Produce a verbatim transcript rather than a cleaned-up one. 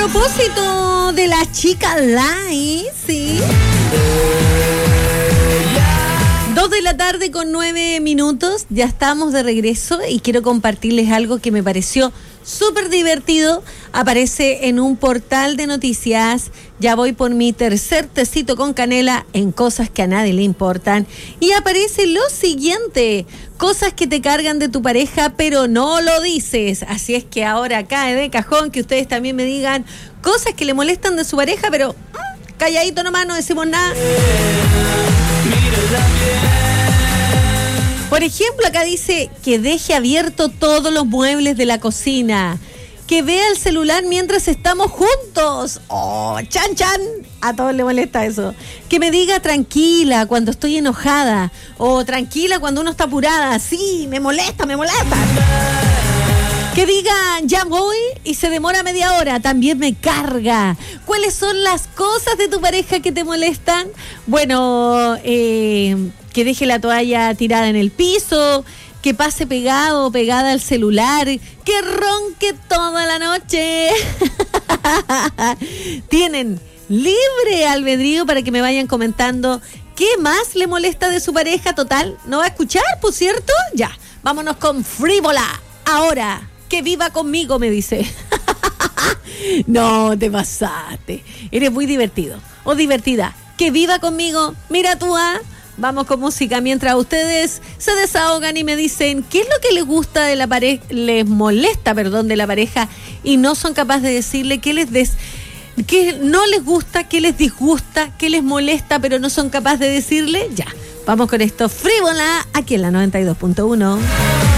propósito de la chica Lai, sí. Dos de la tarde con nueve minutos, ya estamos de regreso y quiero compartirles algo que me pareció súper divertido. Aparece en un portal de noticias. Ya voy por mi tercer tecito con canela en cosas que a nadie le importan. Y aparece lo siguiente: cosas que te cargan de tu pareja, pero no lo dices. Así es que ahora cae de cajón que ustedes también me digan cosas que le molestan de su pareja, pero mmm, calladito nomás, no decimos nada. Por ejemplo, acá dice que deje abierto todos los muebles de la cocina, que vea el celular mientras estamos juntos. ¡Oh, chan, chan! A todos les molesta eso. Que me diga tranquila cuando estoy enojada, o tranquila cuando uno está apurada. Sí, me molesta, me molesta. Que diga ya voy y se demora media hora, también me carga. ¿Cuáles son las cosas de tu pareja que te molestan? Bueno, eh... que deje la toalla tirada en el piso, que pase pegado o pegada al celular, que ronque toda la noche. Tienen libre albedrío para que me vayan comentando qué más le molesta de su pareja. Total, no va a escuchar, por cierto. Ya, vámonos con Frívola. Ahora, que viva conmigo, me dice. No, te pasaste. Eres muy divertido o divertida. Que viva conmigo. Mira tú, ¿ah? Vamos con música mientras ustedes se desahogan y me dicen qué es lo que les gusta de la pareja, les molesta, perdón, de la pareja, y no son capaces de decirle qué les des, qué no les gusta, qué les disgusta, qué les molesta, pero no son capaces de decirle. Ya, vamos con esto. Frívola, aquí en la noventa y dos punto uno.